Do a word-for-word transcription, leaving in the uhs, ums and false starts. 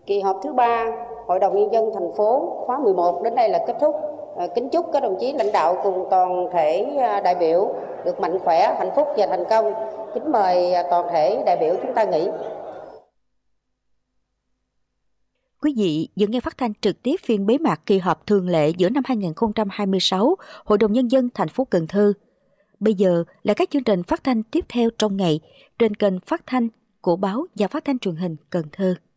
Kỳ họp thứ ba Hội đồng Nhân dân thành phố khóa mười một đến đây là kết thúc. À, kính chúc các đồng chí lãnh đạo cùng toàn thể đại biểu được mạnh khỏe, hạnh phúc và thành công. Kính mời toàn thể đại biểu chúng ta nghỉ. Quý vị vừa nghe phát thanh trực tiếp phiên bế mạc kỳ họp thường lệ giữa năm hai nghìn không trăm hai mươi sáu Hội đồng Nhân dân thành phố Cần Thơ. Bây giờ là các chương trình phát thanh tiếp theo trong ngày trên kênh phát thanh của Báo và Phát thanh Truyền hình Cần Thơ.